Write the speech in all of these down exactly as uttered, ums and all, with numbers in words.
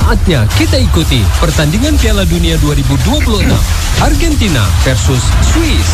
Saatnya kita ikuti pertandingan Piala Dunia dua ribu dua puluh enam Argentina versus Swiss.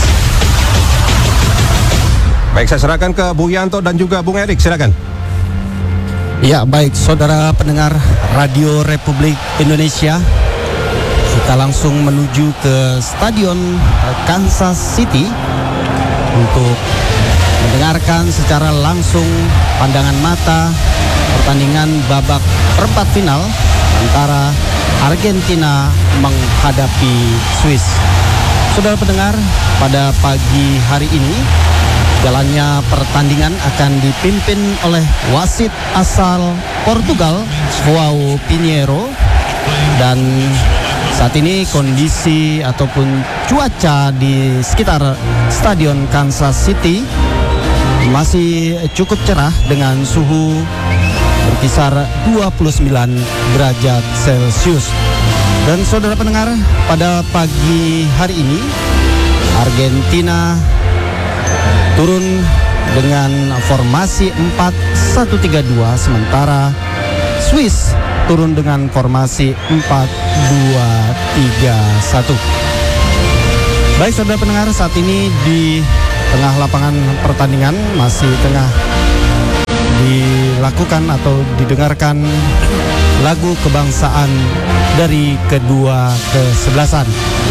Baik, saya serahkan ke Bung Yanto dan juga Bung Erik, silakan. Ya, baik saudara pendengar Radio Republik Indonesia, kita langsung menuju ke Stadion Kansas City untuk mendengarkan secara langsung pandangan mata pertandingan babak perempat final antara Argentina menghadapi Swiss. Saudara pendengar, pada pagi hari ini jalannya pertandingan akan dipimpin oleh wasit asal Portugal, João Pinheiro, dan saat ini kondisi ataupun cuaca di sekitar Stadion Kansas City masih cukup cerah dengan suhu berkisar dua puluh sembilan derajat Celcius. Dan saudara pendengar, pada pagi hari ini Argentina turun dengan formasi empat satu tiga dua, sementara Swiss turun dengan formasi empat dua tiga satu. Baik saudara pendengar, saat ini di tengah lapangan pertandingan masih tengah dilakukan atau didengarkan lagu kebangsaan dari kedua kesebelasan.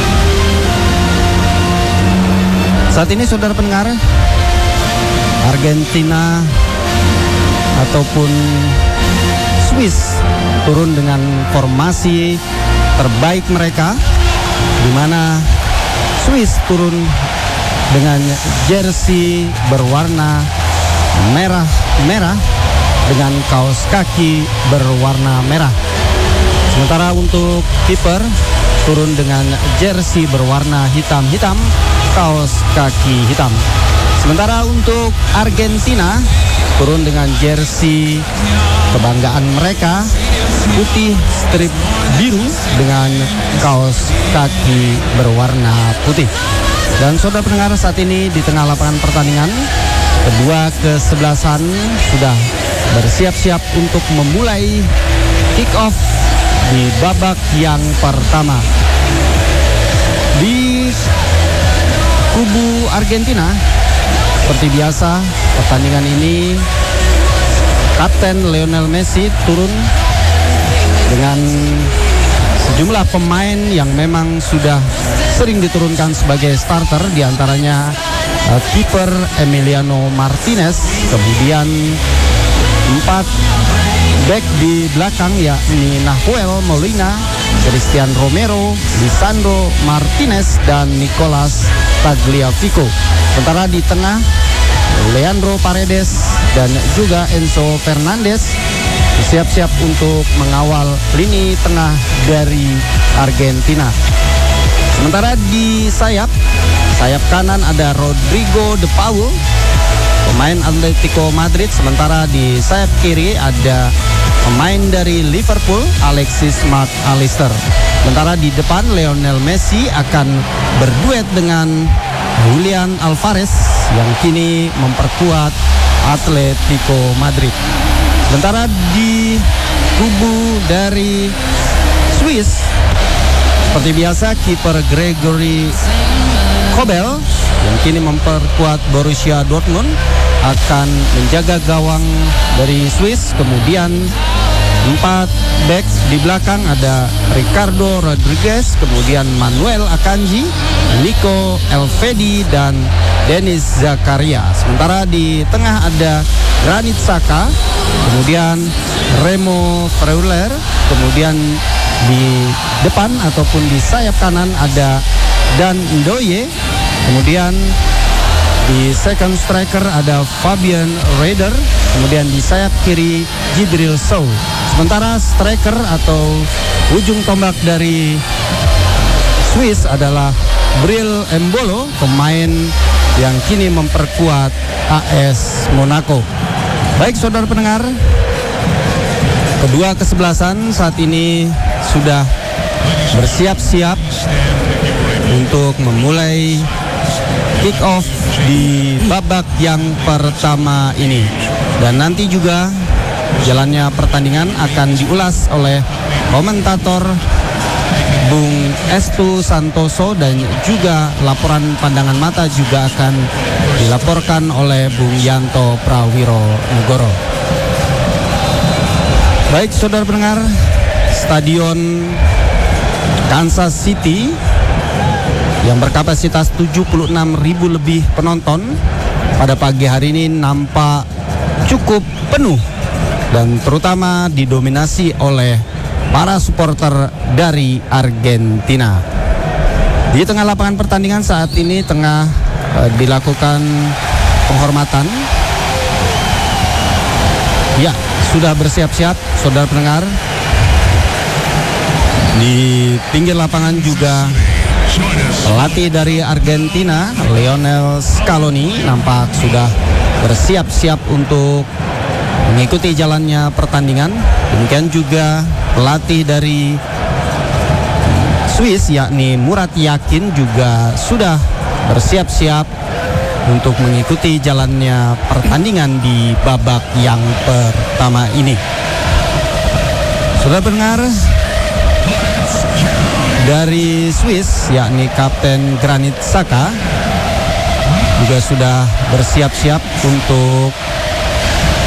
Saat ini saudara pendengar, Argentina ataupun Swiss turun dengan formasi terbaik mereka, di mana Swiss turun dengan jersey berwarna merah-merah dengan kaos kaki berwarna merah. Sementara untuk kiper turun dengan jersey berwarna hitam-hitam, kaos kaki hitam. Sementara untuk Argentina turun dengan jersey kebanggaan mereka, putih strip biru dengan kaos kaki berwarna putih. Dan saudara pendengar, saat ini di tengah lapangan pertandingan kedua kesebelasan sudah bersiap-siap untuk memulai kick off di babak yang pertama. Di kubu Argentina, seperti biasa pertandingan ini Kapten Lionel Messi turun dengan sejumlah pemain yang memang sudah sering diturunkan sebagai starter, diantaranya uh, kiper Emiliano Martinez, kemudian empat back di belakang yakni Nahuel Molina, Cristian Romero, Lisandro Martinez, dan Nicolas Tagliafico. Sementara di tengah Leandro Paredes dan juga Enzo Fernandez siap-siap untuk mengawal lini tengah dari Argentina. Sementara di sayap, sayap kanan ada Rodrigo De Paul, pemain Atletico Madrid. Sementara di sayap kiri ada pemain dari Liverpool, Alexis Mac Allister. Sementara di depan Lionel Messi akan berduet dengan Julian Alvarez yang kini memperkuat Atletico Madrid. Sementara di kubu dari Swiss, seperti biasa kiper Gregory Kobel yang kini memperkuat Borussia Dortmund akan menjaga gawang dari Swiss. Kemudian empat back di belakang ada Ricardo Rodriguez, kemudian Manuel Akanji, Nico Elvedi, dan Denis Zakaria. Sementara di tengah ada Granit Xhaka, kemudian Remo Freuler, kemudian di depan ataupun di sayap kanan ada Dan Ndoye, kemudian di second striker ada Fabian Reder, kemudian di sayap kiri Jibril Sow. Sementara striker atau ujung tombak dari Swiss adalah Bril Embolo, pemain yang kini memperkuat A S Monaco. Baik saudara pendengar, kedua kesebelasan saat ini sudah bersiap-siap untuk memulai kick off di babak yang pertama ini. Dan nanti juga jalannya pertandingan akan diulas oleh komentator Bung Estu Santoso, dan juga laporan pandangan mata juga akan dilaporkan oleh Bung Yanto Prawiro Nugoro. Baik saudara pendengar, Stadion Kansas City yang berkapasitas tujuh puluh enam ribu lebih penonton pada pagi hari ini nampak cukup penuh dan terutama didominasi oleh para supporter dari Argentina. Di tengah lapangan pertandingan saat ini tengah uh, dilakukan penghormatan. Ya, sudah bersiap-siap saudara pendengar. Di pinggir lapangan juga pelatih dari Argentina, Lionel Scaloni, nampak sudah bersiap-siap untuk mengikuti jalannya pertandingan. Demikian juga pelatih dari Swiss yakni Murat Yakin juga sudah bersiap-siap untuk mengikuti jalannya pertandingan di babak yang pertama ini. Saudara pendengar, dari Swiss yakni Kapten Granit Xhaka juga sudah bersiap-siap untuk